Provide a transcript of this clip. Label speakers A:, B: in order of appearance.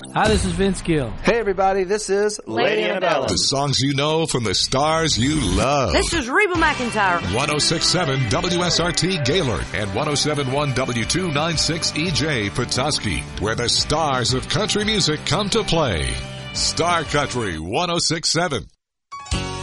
A: Hi, this is Vince Gill.
B: Hey, everybody, this is
C: Lady Antebellum.
D: The songs you know from the stars you love.
C: This is Reba McEntire.
D: 106.7 WSRT Gaylord and 107.1 W296 EJ Petoskey, where the stars of country music come to play. Star Country 106.7.